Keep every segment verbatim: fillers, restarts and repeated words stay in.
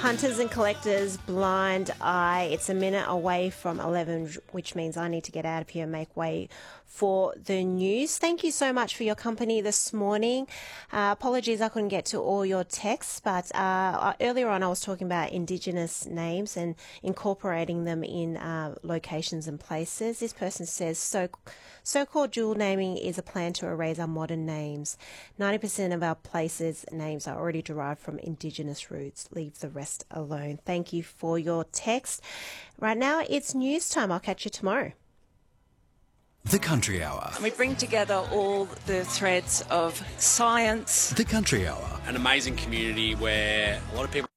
Hunters and collectors, blind eye. It's a minute away from eleven, which means I need to get out of here and make way for the news. Thank you so much for your company this morning. Uh, apologies I couldn't get to all your texts, but uh, earlier on I was talking about Indigenous names and incorporating them in uh, locations and places. This person says, so, so-called dual naming is a plan to erase our modern names. ninety percent of our places' names are already derived from Indigenous roots. Leave the rest alone. Thank you for your text. Right now it's news time. I'll catch you tomorrow. The Country Hour. We bring together all the threads of science. The Country Hour. An amazing community where a lot of people...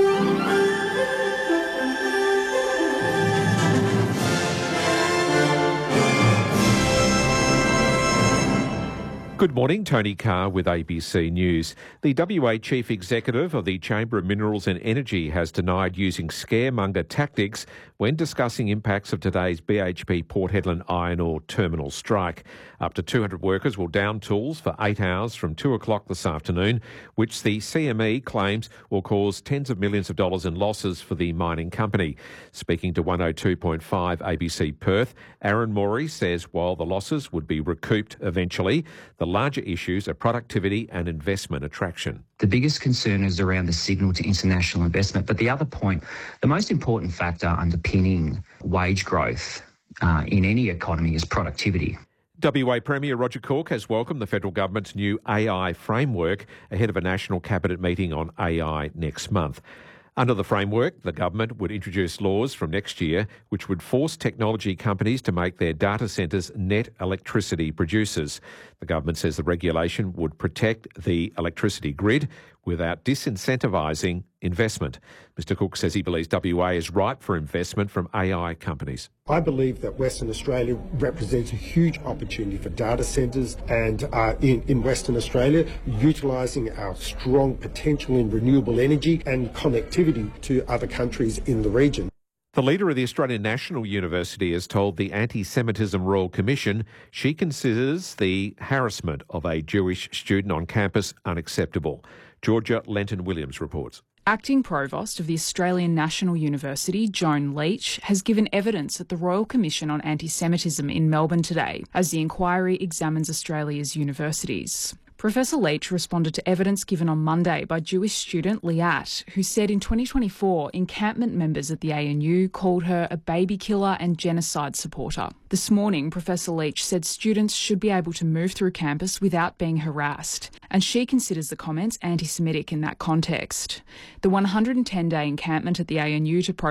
Good morning, Tony Carr with A B C News. The W A Chief Executive of the Chamber of Minerals and Energy has denied using scaremonger tactics when discussing impacts of today's B H P Port Hedland iron ore terminal strike. Up to two hundred workers will down tools for eight hours from two o'clock this afternoon, which the C M E claims will cause tens of millions of dollars in losses for the mining company. Speaking to one oh two point five A B C Perth, Aaron Morey says while the losses would be recouped eventually, the larger issues are productivity and investment attraction. The biggest concern is around the signal to international investment. But the other point, the most important factor underpinning wage growth uh, in any economy is productivity. W A Premier Roger Cook has welcomed the federal government's new A I framework ahead of a national cabinet meeting on A I next month. Under the framework, the government would introduce laws from next year which would force technology companies to make their data centres net electricity producers. The government says the regulation would protect the electricity grid without disincentivising investment. Mister Cook says he believes W A is ripe for investment from A I companies. I believe that Western Australia represents a huge opportunity for data centres and uh, in, in Western Australia, utilising our strong potential in renewable energy and connectivity to other countries in the region. The leader of the Australian National University has told the Anti-Semitism Royal Commission she considers the harassment of a Jewish student on campus unacceptable. Georgia Lenton-Williams reports. Acting Provost of the Australian National University, Joan Leach, has given evidence at the Royal Commission on Anti-Semitism in Melbourne today as the inquiry examines Australia's universities. Professor Leach responded to evidence given on Monday by Jewish student Liat, who said in twenty twenty-four encampment members at the A N U called her a baby killer and genocide supporter. This morning, Professor Leach said students should be able to move through campus without being harassed, and she considers the comments anti-Semitic in that context. The one hundred ten day encampment at the A N U to